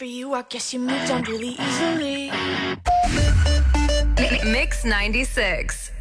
for you, I guess you moved on really easily. Mix 96.